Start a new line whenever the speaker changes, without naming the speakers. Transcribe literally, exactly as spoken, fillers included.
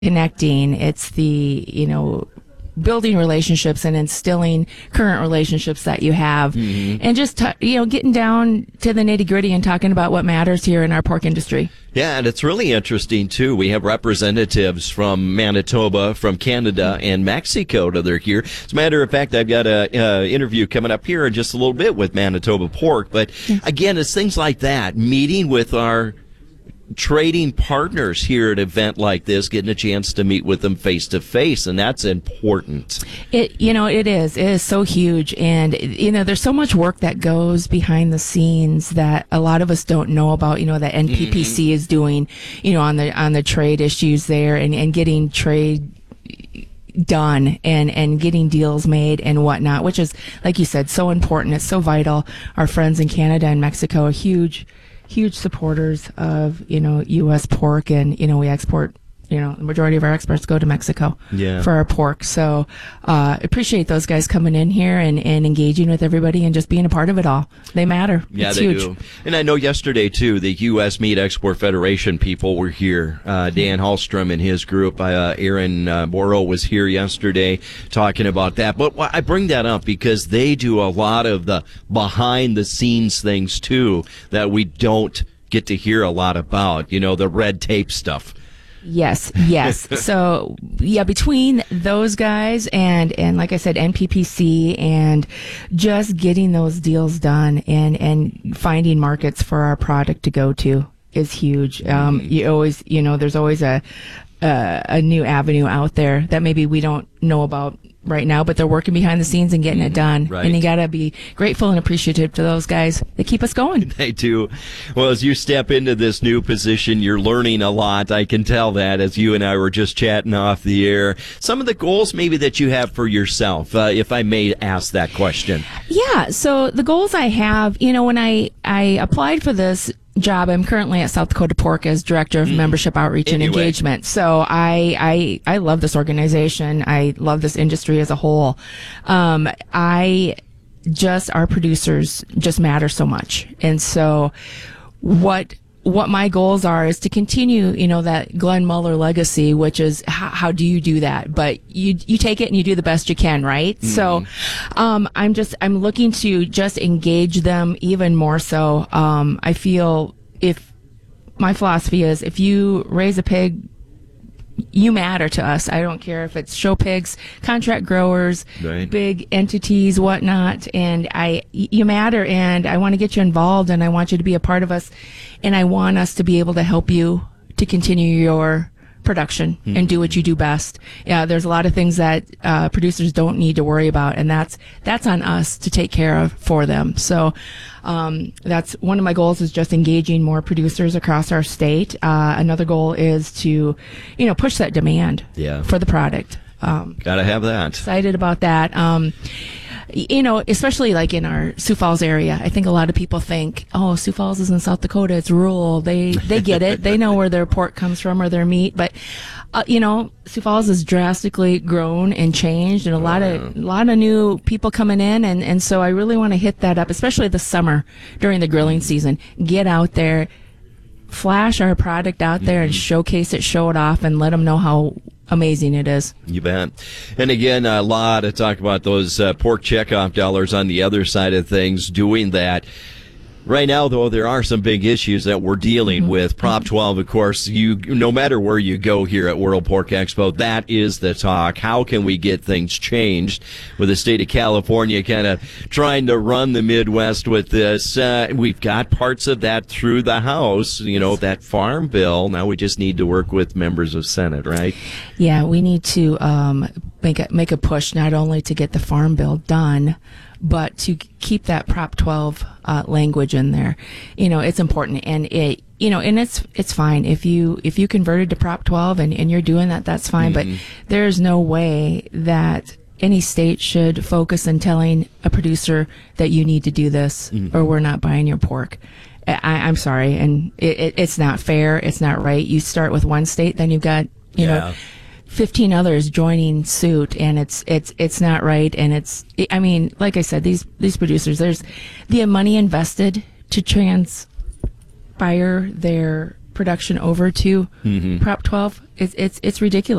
connecting. It's the, you know, building relationships and instilling current relationships that you have, mm-hmm. and just t- you know getting down to the nitty gritty and talking about what matters here in our pork industry.
Yeah, and it's really interesting too. We have representatives from Manitoba, from Canada, and Mexico that are here. As a matter of fact, I've got a uh, interview coming up here in just a little bit with Manitoba Pork. But yes. Again, it's things like that, meeting with our trading partners here at an event like this, getting a chance to meet with them face to face, and that's important.
It, you know, it is. It is so huge, and you know, there's so much work that goes behind the scenes that a lot of us don't know about. You know, that N P P C mm-hmm. is doing, you know, on the on the trade issues there, and and getting trade done and and getting deals made and whatnot, which is, like you said, so important. It's so vital. Our friends in Canada and Mexico are huge. huge supporters of, you know, U S pork, and, you know, we export, you know, the majority of our exports go to Mexico
yeah.
for our pork. So, uh, appreciate those guys coming in here and, and engaging with everybody and just being a part of it all. They matter.
Yeah,
it's
they
huge.
do. And I know yesterday, too, the U S Meat Export Federation people were here. Uh, Dan Hallstrom and his group, uh, Aaron uh, Morrow was here yesterday talking about that. But I bring that up because they do a lot of the behind-the-scenes things, too, that we don't get to hear a lot about, you know, the red tape stuff.
Yes, yes. So, yeah, between those guys and, and like I said, N P P C and just getting those deals done and, and finding markets for our product to go to is huge. Um, you always, you know, there's always a, a, a new avenue out there that maybe we don't know about right now, but they're working behind the scenes and getting it done.
Right.
And you got to be grateful and appreciative to those guys that keep us going.
They do. Well, as you step into this new position, you're learning a lot. I can tell that as you and I were just chatting off the air. Some of the goals maybe that you have for yourself, uh, if I may ask that question.
Yeah. So the goals I have, you know, when I, I applied for this job, I'm currently at South Dakota Pork as Director of mm. Membership Outreach anyway. and Engagement. So I, I, I love this organization. I love this industry as a whole. Um, I just, our producers just matter so much. And so what, what my goals are is to continue, you know, that Glenn Muller legacy, which is how, how do you do that? But you, you take it and you do the best you can, right? Mm-hmm. So, um, I'm just, I'm looking to just engage them even more so. Um, I feel if my philosophy is if you raise a pig, you matter to us. I don't care if it's show pigs, contract growers,
right.
big entities, whatnot. And I, you matter, and I want to get you involved, and I want you to be a part of us, and I want us to be able to help you to continue your production mm-hmm. and do what you do best. Yeah, there's a lot of things that uh, producers don't need to worry about, and that's that's on us to take care of for them. So um, that's one of my goals, is just engaging more producers across our state. Uh, another goal is to, you know, push that demand
yeah.
for the product. Um,
Gotta have that.
Excited about that. Um, you know, especially like in our Sioux Falls area, I think a lot of people think, oh, Sioux Falls is in South Dakota, it's rural. They they get it. They know where their pork comes from or their meat. But, uh, you know, Sioux Falls has drastically grown and changed, and a lot
oh,
of a lot of new people coming in. And, and so I really want to hit that up, especially this summer during the grilling season. Get out there, flash our product out there, mm-hmm. and showcase it, show it off, and let them know how amazing it is.
You bet. And again, a lot of talk about those uh, pork checkoff dollars on the other side of things, doing that. Right now, though, there are some big issues that we're dealing mm-hmm. with. Prop twelve, of course, you no matter where you go here at World Pork Expo, that is the talk. How can we get things changed with the state of California kind of trying to run the Midwest with this? Uh, we've got parts of that through the House, you know, that farm bill. Now we just need to work with members of Senate, right?
Yeah, we need to um, make a, make a push not only to get the farm bill done, but to keep that Prop twelve uh, language in there. You know, it's important, and it, you know, and it's it's fine if you if you converted to Prop twelve and, and you're doing that, that's fine. Mm-hmm. But there's no way that any state should focus on telling a producer that you need to do this, mm-hmm. or we're not buying your pork. I, I'm sorry, and it, it, it's not fair. It's not right. You start with one state, then you've got you
yeah.
know. fifteen others joining suit, and it's it's it's not right. And it's I mean, like I said, these these producers, there's the money invested to transpire their production over to
Mm-hmm.
Prop twelve. It's it's it's ridiculous.